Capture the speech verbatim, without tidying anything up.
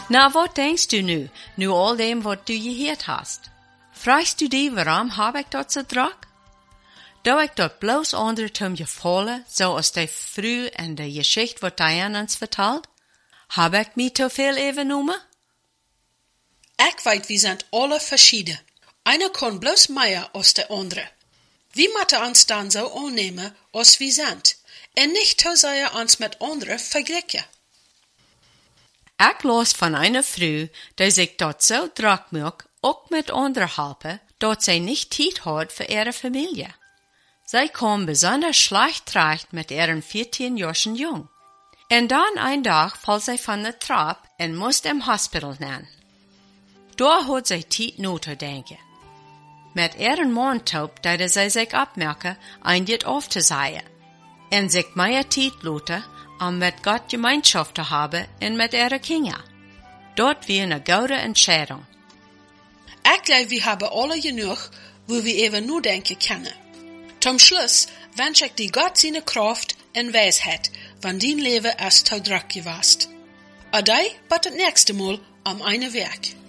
Na, wat denkst du nu, nu all dem wat du geheerd hast? Fragst du die, waarom hab ik dat zo druk? Da ik dat bloos onder tom gevallen, zoals die früh en de geschicht wat Diane ons vertelt? Hab ik me te veel even noemen? Ik weet, we zijn alle verschieden. Einer kann bloß mehr als der andere. Wir moeten ons dan so annehmen, als wir sind, en nicht zu sehr uns mit anderen vergleichen. Ik las van einer Frau, die sich dort so druk macht, auch mit anderen helfen, dat sie nicht Zeit hat für ihre Familie. Sie kam besonders schlecht zurecht mit ihren vierzehn-jährigen Jung. Und dann ein Tag fällt sie von der Trapp und muss im Hospital nehmen. Da hat sie Zeit nachzudenken. Mit ihren Mondtaub würde sie sich abmerken, ein dit aufzusehen. Und sich mehr Zeit lassen, um mit Gott Gemeinschaft zu haben und mit ihren Kindern. Dort wie eine gute Entscheidung. Ich glaube, wir haben alle genug, wo wir even nur denken können. Zum Schluss wünsche ich dir Gott seine Kraft und Weisheit, wenn dein Leben erst zu druk gewesen. Adei, bis das nächste Mal am einen Werk.